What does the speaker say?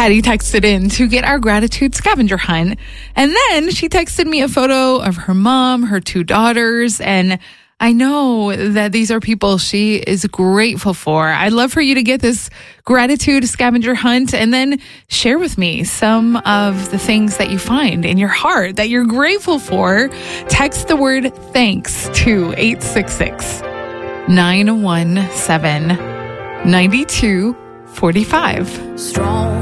Patty texted in to get our gratitude scavenger hunt. And then she texted me a photo of her mom, her 2 daughters, and I know that these are people she is grateful for. I'd love for you to get this gratitude scavenger hunt and then share with me some of the things that you find in your heart that you're grateful for. Text the word thanks to 866-917-9245. Strong.